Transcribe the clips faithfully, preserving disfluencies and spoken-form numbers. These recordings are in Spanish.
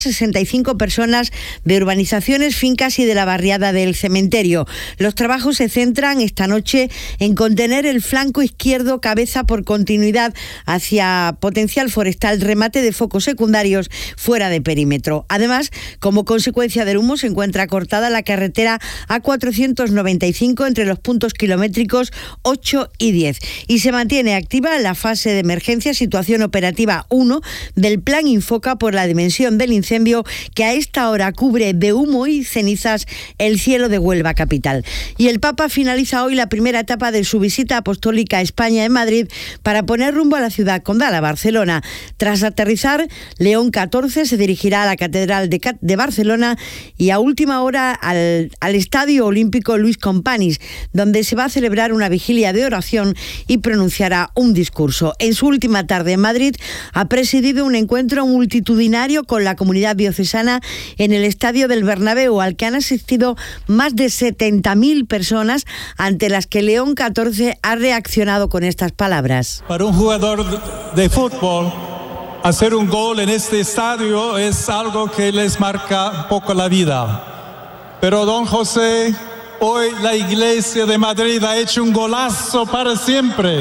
sesenta y cinco personas de urbanizaciones, fincas y de la barriada del Cementerio. Los trabajos se centran esta noche en contener el flanco izquierdo cabeza por continuidad hacia potencial forestal, remate de focos secundarios fuera de perímetro. Además, como consecuencia del humo, se encuentra cortada la carretera A cuatrocientos noventa y cinco entre los puntos kilométricos ocho y diez y se mantiene activa la fase de emergencia, situación operativa uno del Plan Infoca por la dimensión del incendio que a esta hora cubre de humo y cenizas el cielo de Huelva capital. Y el Papa finaliza hoy la primera etapa de su visita apostólica a España en Madrid para poner rumbo a la ciudad condal, a Barcelona. Tras aterrizar, León catorce se dirigirá a la Catedral de, de Barcelona y a última hora al, al Estadio Olímpico Luis Companys, donde se va a celebrar una vigilia de oración y pronunciará un discurso. En su última tarde en Madrid ha presidido un encuentro multitudinario con la comunidad diocesana en el Estadio del Bernabéu, al que han asistido más de setenta mil personas, ante las que León catorce ha reaccionado con estas palabras. Para un jugador de fútbol, hacer un gol en este estadio es algo que les marca un poco la vida. Pero don José, hoy la Iglesia de Madrid ha hecho un golazo para siempre.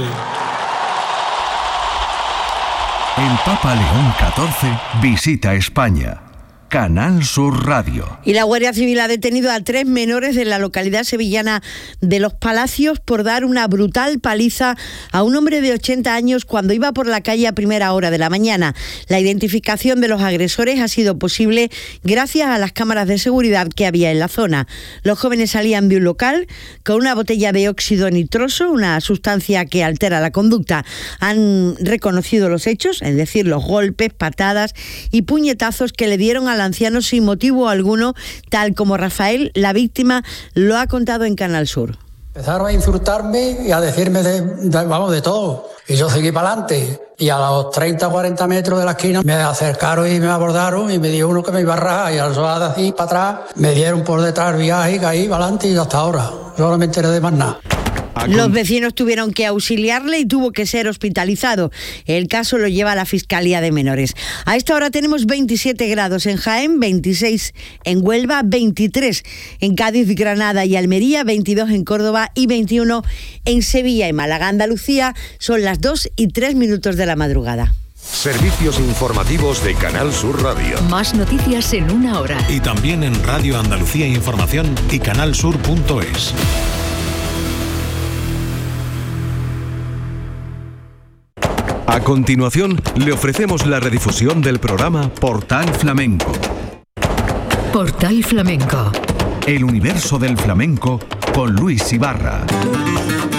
El Papa León catorce visita España. Canal Sur Radio. Y la Guardia Civil ha detenido a tres menores de la localidad sevillana de Los Palacios por dar una brutal paliza a un hombre de ochenta años cuando iba por la calle a primera hora de la mañana. La identificación de los agresores ha sido posible gracias a las cámaras de seguridad que había en la zona. Los jóvenes salían de un local con una botella de óxido nitroso, una sustancia que altera la conducta. Han reconocido los hechos, es decir, los golpes, patadas y puñetazos que le dieron a anciano sin motivo alguno, tal como Rafael, la víctima, lo ha contado en Canal Sur. Empezaron a insultarme y a decirme de, de, vamos, de todo. Y yo seguí para adelante. Y a los treinta o cuarenta metros de la esquina me acercaron y me abordaron y me dio uno que me iba a rajar. Y al sonar así para atrás, me dieron por detrás el viaje y caí para adelante y hasta ahora. Yo no me enteré de más nada. Los vecinos tuvieron que auxiliarle y tuvo que ser hospitalizado. El caso lo lleva a la Fiscalía de Menores. A esta hora tenemos veintisiete grados en Jaén, veintiséis en Huelva, veintitrés en Cádiz, Granada y Almería, veintidós en Córdoba y veintiuno en Sevilla y Málaga. Andalucía, son las dos y tres minutos de la madrugada. Servicios informativos de Canal Sur Radio. Más noticias en una hora. Y también en Radio Andalucía Información y canalsur punto es. A continuación, le ofrecemos la redifusión del programa Portal Flamenco. Portal Flamenco. El universo del flamenco con Luis Ibarra.